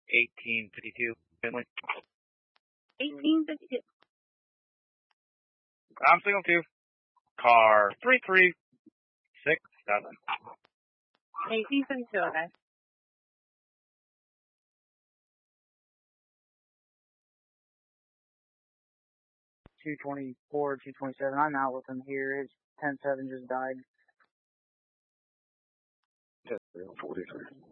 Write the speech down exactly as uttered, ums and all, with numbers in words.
eighteen fifty-two, Finley. eighteen fifty-two. I'm single two. Car three three six seven. eighteen fifty-two, okay. two twenty-four, two twenty-seven. I'm out with him here. His ten seven just died. forty-three.